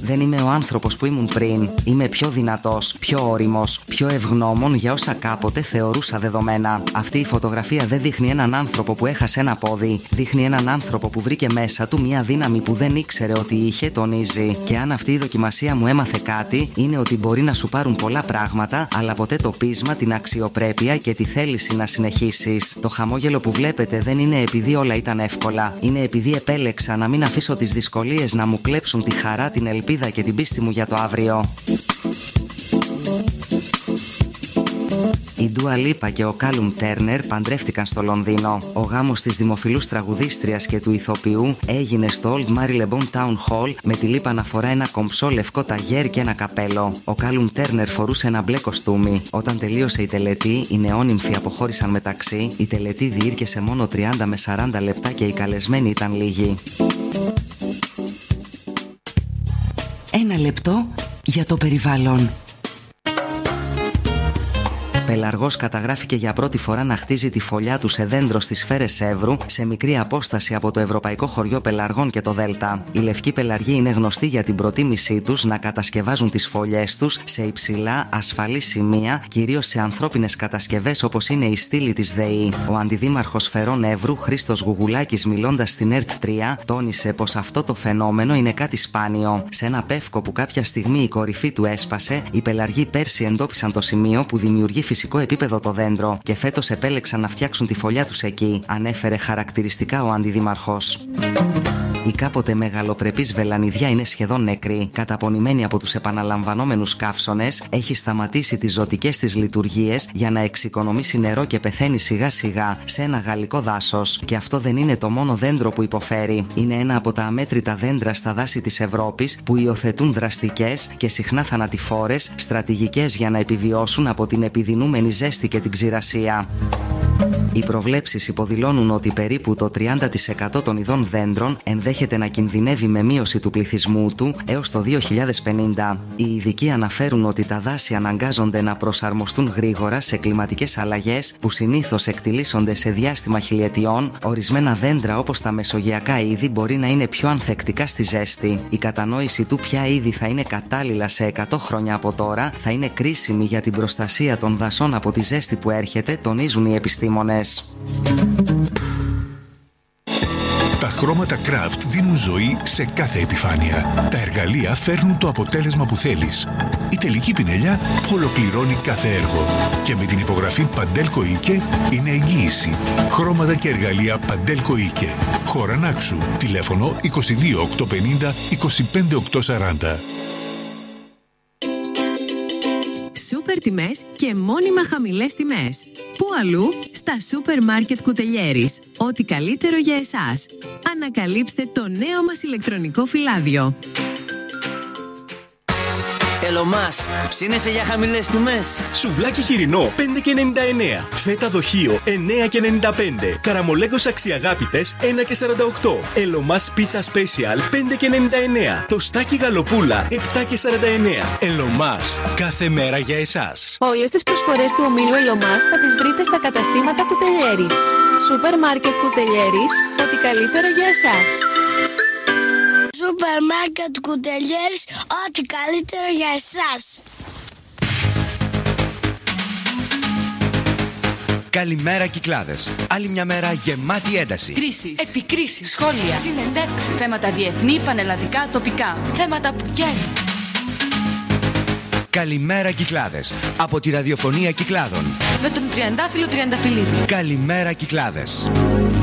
Δεν είμαι ο άνθρωπος που ήμουν πριν. Είμαι πιο δυνατός, πιο όριμος, πιο ευγνώμων για όσα κάποτε θεωρούσα δεδομένα. Αυτή η φωτογραφία δεν δείχνει έναν άνθρωπο που έχασε ένα πόδι. Δείχνει έναν άνθρωπο που βρήκε μέσα του μια δύναμη που δεν ήξερε ότι είχε, τονίζει. Και αν αυτή η δοκιμασία μου έμαθε κάτι, είναι ότι μπορεί να σου πάρουν πολλά πράγματα, αλλά ποτέ το πείσμα, την αξιοπρέπεια και τη θέληση να συνεχίσεις. Το χαμόγελο που βλέπετε δεν είναι επειδή όλα ήταν εύκολα. Είναι επειδή επέλεξα να μην αφήσω τις δυσκολίες να μου κλέψουν τη χαρά, την ελπίδα και την πίστη μου για το αύριο. Η Ντούα Λίπα και ο Κάλουμ Τέρνερ παντρεύτηκαν στο Λονδίνο. Ο γάμος της δημοφιλούς τραγουδίστριας και του ηθοποιού έγινε στο Old Marylebone Town Hall, με τη Λίπα να φορά ένα κομψό λευκό ταγέρ και ένα καπέλο. Ο Κάλουμ Τέρνερ φορούσε ένα μπλε κοστούμι. Όταν τελείωσε η τελετή, οι νεόνυμφοι αποχώρησαν μεταξύ. Η τελετή διήρκεσε μόνο 30 με 40 λεπτά και οι καλεσμένοι ήταν λίγοι. Ένα λεπτό για το περιβάλλον. Πελαργός καταγράφηκε για πρώτη φορά να χτίζει τη φωλιά του σε δέντρο στις Σφαίρες Εύρου, σε μικρή απόσταση από το Ευρωπαϊκό Χωριό Πελαργών και το Δέλτα. Οι λευκοί πελαργοί είναι γνωστοί για την προτίμησή τους να κατασκευάζουν τις φωλιές τους σε υψηλά, ασφαλή σημεία, κυρίως σε ανθρώπινες κατασκευές όπως είναι η στήλη της ΔΕΗ. Ο αντιδήμαρχος Φερών Εύρου, Χρήστος Γουγουλάκης, μιλώντας στην ΕΡΤ3, τόνισε πως αυτό το φαινόμενο είναι κάτι σπάνιο. Σε ένα πεύκο που κάποια στιγμή η κορυφή του έσπασε, οι πελαργοί πέρσι εντόπισαν το σημείο που δημιουργεί φυσικό επίπεδο το δέντρο και φέτος επέλεξαν να φτιάξουν τη φωλιά τους εκεί, ανέφερε χαρακτηριστικά ο αντιδήμαρχος. Η κάποτε μεγαλοπρεπής βελανιδιά είναι σχεδόν νεκρή. Καταπονημένη από τους επαναλαμβανόμενους καύσονες, έχει σταματήσει τις ζωτικές της λειτουργίες για να εξοικονομήσει νερό και πεθαίνει σιγά σιγά σε ένα γαλλικό δάσος. Και αυτό δεν είναι το μόνο δέντρο που υποφέρει. Είναι ένα από τα αμέτρητα δέντρα στα δάση της Ευρώπης που υιοθετούν δραστικές και συχνά θανατηφόρες στρατηγικές για να επιβιώσουν από την επιδεινούμενη ζέστη και την ξηρασία. Οι προβλέψεις υποδηλώνουν ότι περίπου το 30% των ειδών δέντρων ενδέχεται να κινδυνεύει με μείωση του πληθυσμού του έως το 2050. Οι ειδικοί αναφέρουν ότι τα δάση αναγκάζονται να προσαρμοστούν γρήγορα σε κλιματικές αλλαγές που συνήθως εκτιλήσονται σε διάστημα χιλιετιών. Ορισμένα δέντρα όπως τα μεσογειακά είδη μπορεί να είναι πιο ανθεκτικά στη ζέστη. Η κατανόηση του ποια είδη θα είναι κατάλληλα σε 100 χρόνια από τώρα θα είναι κρίσιμη για την προστασία των δασών από τη ζέστη που έρχεται, τονίζουν οι επιστήμονες. Τα χρώματα Craft δίνουν ζωή σε κάθε επιφάνεια. Τα εργαλεία φέρνουν το αποτέλεσμα που θέλεις. Η τελική πινελιά ολοκληρώνει κάθε έργο. Και με την υπογραφή Παντέλκο Ίκε είναι εγγύηση. Χρώματα και εργαλεία Παντέλκο Ίκε. Χωρανάξου. Τηλέφωνο 22 850 25 840. Σούπερ τιμές και μόνιμα χαμηλές τιμές. Πού αλλού? Στα σούπερ μάρκετ Κουτελιέρης. Ό,τι καλύτερο για εσάς. Ανακαλύψτε το νέο μας ηλεκτρονικό φυλάδιο. Ελομάς, ψήνεσαι για χαμηλές τιμές. Σουβλάκι χοιρινό 5,99. Φέτα δοχείο 9,95. Καραμολέγκος αξιαγάπητες 1,48. Ελομάς πίτσα special 5,99. Τοστάκι γαλοπούλα 7,49. Ελομάς, κάθε μέρα για εσάς. Όλες τις προσφορές του ομίλου Ελομάς θα τις βρείτε στα καταστήματα Κουτελιέρης. Σούπερ μάρκετ Κουτελιέρης, ό,τι καλύτερο για εσάς. Σούπερ μάρκετ Κουτελιέρης, ό,τι καλύτερο για εσάς. Καλημέρα Κυκλάδες. Άλλη μια μέρα γεμάτη ένταση. Κρίσεις, επικρίσεις, σχόλια, συνεντεύξεις, θέματα διεθνή, πανελλαδικά, τοπικά. Θέματα που καίνουν. Καλημέρα Κυκλάδες. Από τη ραδιοφωνία Κυκλάδων. Με τον Τριαντάφυλλο Τριανταφυλλίδη. Καλημέρα Κυκλάδες.